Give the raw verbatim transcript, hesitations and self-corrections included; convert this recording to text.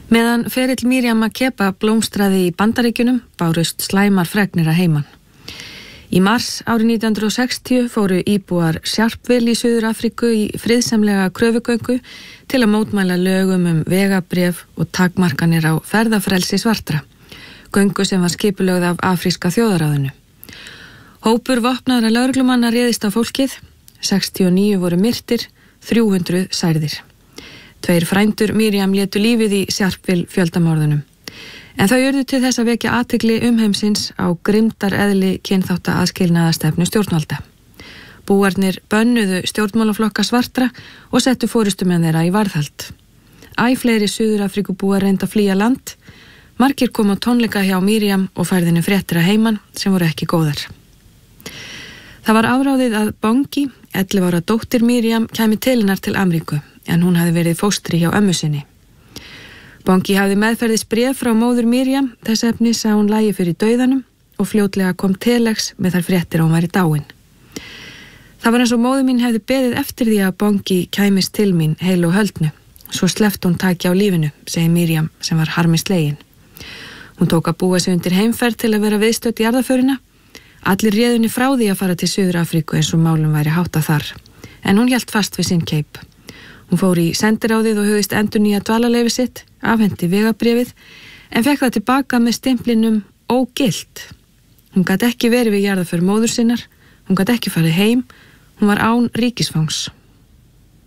Meðan ferill Miriam Makeba blómstraði í Bandaríkjunum bárust slæmar fregnir að heiman. Í mars árið nítján hundruð og sextíu fóru íbúar Sharpeville í Suður-Afríku í friðsamlega kröfugöngu til að mótmæla lögum um vegabréf og takmarkanir á ferðafrelsi svartra, göngu sem var skipulögð af afríska þjóðaráðinu. Hópur vopnaðra lögreglumanna réðist á fólkið, sextíu og níu voru myrtir, þrjú hundruð særðir. Tveir frændur Miriam létu lífið í Sharpeville fjöldamorðunum. En þau urðu til þess að vekja athygli umheimsins á grimmdar eðli kynþátta aðskilnaðastefnu stjórnvalda. Búarnir bönnuðu stjórnmálaflokka svartra og settu forystumenn þeirra í varðhald. Æ fleiri Suður-Afríkubúar reyndu að flýja land. Margir kom á tónleika hjá Miriam og færðinu fréttir að heiman sem voru ekki góðar. Það var afráðið að Bongi, ellefu ára dóttir Miriam, kæmi til hennar til Ameríku, en hún hafði verið fóstri hjá ömmu sinni. Bongi hafði meðferðis bréf frá móður Miriam, þess efnis að hún lægi fyrir dauðanum og fljótlega kom telex með þær fréttir að hún væri dáin. Það var eins og móður mín hefði beðið eftir því að Bongi kæmist til mín heil og höldnu, svo sleppt hún taki á lífinu, segir Miriam sem var harmi slegin. Hún tók að búa sig undir heimferð til að vera viðstödd í jarðarförina. Allir réðunni frá því að fara til Suður-Afríku eins og málum væri háttað þar, en hún hélt fast við sinn keip. Hún fór í sendiráðið og hugðist endurnýja dvalarleyfi sitt, afhenti vegabréfið, en fekk það tilbaka með stimplinum ógilt. Hún gat ekki verið við jarðarför móður sinnar, hún gat ekki farið heim, hún var án ríkisfangs.